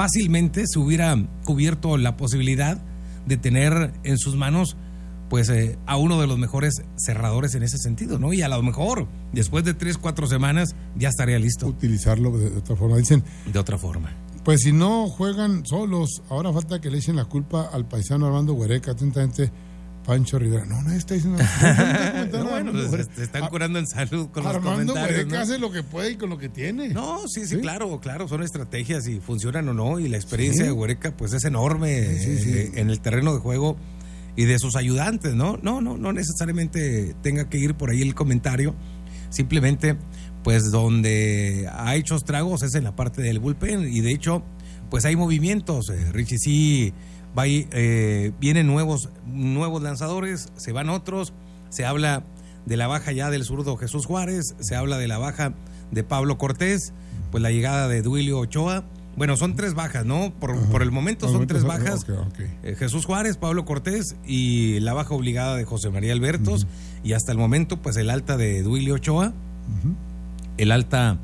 fácilmente se hubiera cubierto la posibilidad de tener en sus manos pues a uno de los mejores cerradores en ese sentido, ¿no? Y a lo mejor después de 3-4 semanas ya estaría listo. Utilizarlo de otra forma. Dicen, de otra forma. Pues si no juegan solos, ahora falta que le echen la culpa al paisano Armando Huereca, atentamente Pancho Rivera. No está diciendo. Bueno, pues se están curando en salud con Armando los comentarios. Huereca, ¿no? Hace lo que puede y con lo que tiene. No, sí, claro, son estrategias y funcionan o no, y la experiencia de Huereca pues es enorme en el terreno de juego y de sus ayudantes, ¿no? No necesariamente tenga que ir por ahí el comentario, simplemente pues donde ha hecho estragos es en la parte del bullpen, y de hecho pues hay movimientos, Richie, sí. Vienen nuevos lanzadores, se van otros, se habla de la baja ya del zurdo Jesús Juárez, se habla de la baja de Pablo Cortés, pues la llegada de Duilio Ochoa. Bueno, son 3 bajas, ¿no? Por el momento son 3 bajas. Okay. Jesús Juárez, Pablo Cortés y la baja obligada de José María Albertos. Y hasta el momento, pues el alta de Duilio Ochoa, el alta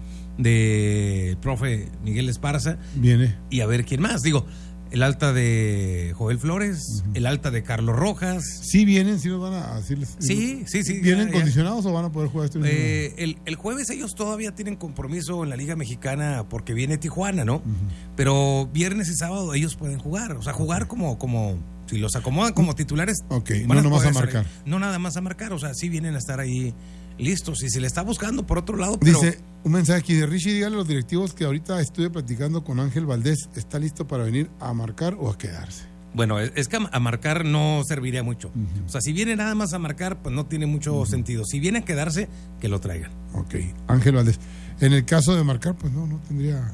del profe Miguel Esparza. Viene. Y a ver quién más. Digo, el alta de Joel Flores, el alta de Carlos Rojas. ¿Sí vienen? ¿Sí nos van a decirles? Sí. ¿Vienen condicionados o van a poder jugar el jueves ellos todavía tienen compromiso en la Liga Mexicana porque viene Tijuana, ¿no? Pero viernes y sábado ellos pueden jugar. O sea, jugar como si los acomodan como titulares. Ok, no nomás a marcar. No nada más a marcar, o sea, sí vienen a estar ahí listos. Y se le está buscando por otro lado, pero... Dice un mensaje aquí de Richie, dígale a los directivos que ahorita estuve platicando con Ángel Valdés, ¿está listo para venir a marcar o a quedarse? Bueno, es que a marcar no serviría mucho. O sea, si viene nada más a marcar, pues no tiene mucho sentido. Si viene a quedarse, que lo traigan. Ok, Ángel Valdés. En el caso de marcar, pues no tendría...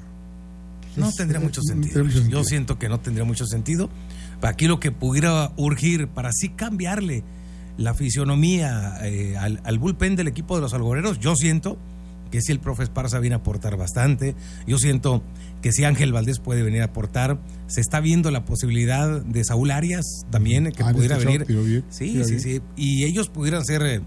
No tendría mucho sentido. Yo siento que no tendría mucho sentido. Aquí lo que pudiera urgir para así cambiarle la fisionomía al bullpen del equipo de los algoreros, yo siento que si el profe Esparza viene a aportar bastante, yo siento que si Ángel Valdés puede venir a aportar, se está viendo la posibilidad de Saúl Arias también, que pudiera venir. Sí, y ellos pudieran ser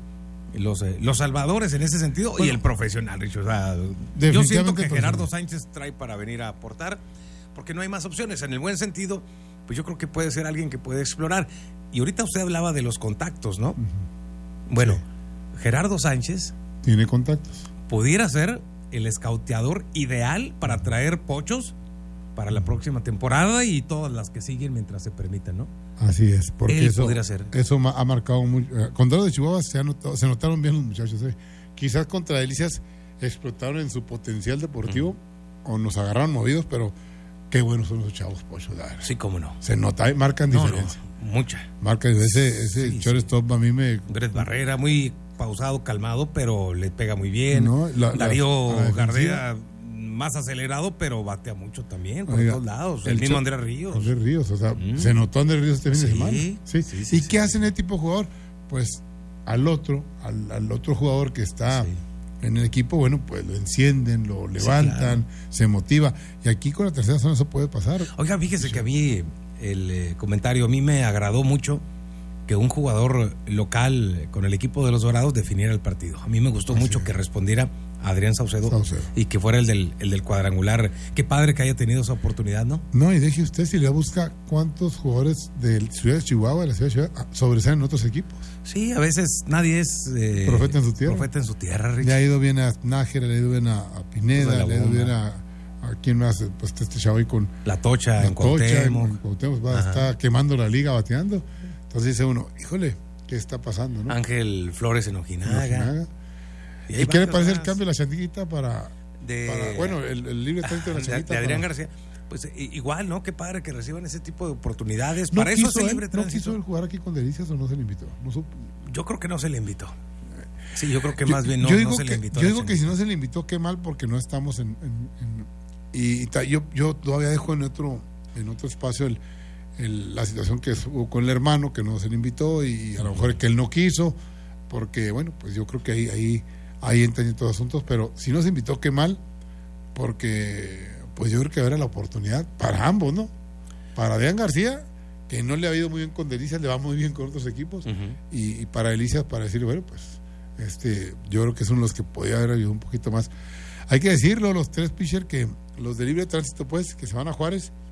los salvadores en ese sentido, bueno, y el profesional, Rich. O sea, yo siento que Gerardo Sánchez trae para venir a aportar, porque no hay más opciones. En el buen sentido, pues yo creo que puede ser alguien que puede explorar. Y ahorita usted hablaba de los contactos, ¿no? Bueno, Gerardo Sánchez tiene contactos. Pudiera ser el escauteador ideal para traer pochos para la próxima temporada y todas las que siguen mientras se permitan, ¿no? Así es, porque él podría ser. Eso ha marcado mucho. Contra los de Chihuahua se notaron bien los muchachos. Quizás contra Delicias explotaron en su potencial deportivo o nos agarraron movidos, pero qué buenos son los chavos pochos. Sí, cómo no. Se nota, marcan diferencia. Mucha. Marca ese shortstop a mí me... Brett Barrera, muy pausado, calmado, pero le pega muy bien. Darío Gardea, más acelerado, pero batea mucho también por todos lados. El mismo Andrés Ríos. Andrés Ríos, o sea, se notó Andrés Ríos este fin de semana. ¿Y qué hacen ese tipo de jugador? Pues al otro jugador que está en el equipo, bueno, pues lo encienden, lo levantan, se motiva. Y aquí con la tercera zona eso puede pasar. Oiga, fíjese que a mí el comentario, a mí me agradó mucho que un jugador local con el equipo de los Dorados definiera el partido. A mí me gustó mucho que respondiera a Adrián Saucedo y que fuera el del cuadrangular. Qué padre que haya tenido esa oportunidad, ¿no? No, y deje usted, si le busca cuántos jugadores de la ciudad de Chihuahua, sobresalen en otros equipos. Sí, a veces nadie es profeta en su tierra. Profeta en su tierra, Richie. Le ha ido bien a Nájera, le ha ido bien a Pineda, le ha ido bien a quién más, pues este chavo ahí con La Tocha en Cuauhtémoc. Está quemando la liga, bateando. Entonces dice uno, híjole, ¿qué está pasando, no? Ángel Flores en Ojinaga. ¿Y qué le parece el cambio de la changuita para el libre talento de la changuita? De Adrián García. Pues igual, ¿no? Qué padre que reciban ese tipo de oportunidades. Para eso es el libre tránsito. ¿No quiso él jugar aquí con Delicias o no se le invitó? Yo creo que no se le invitó. Sí, yo creo que más bien no se le invitó. Yo digo que si no se le invitó, qué mal, porque no estamos yo todavía dejo en otro espacio la situación que hubo con el hermano, que no se le invitó, y a lo mejor que él no quiso, porque bueno, pues yo creo que ahí entran todos los asuntos, pero si no se invitó, qué mal, porque pues yo creo que era la oportunidad para ambos, ¿no? Para Adrián García, que no le ha ido muy bien con Delicias, le va muy bien con otros equipos, y para Delicias, para decir, bueno, pues yo creo que son los que podía haber habido un poquito más. Hay que decirlo, los 3 pitchers, que los de libre tránsito, pues, que se van a Juárez,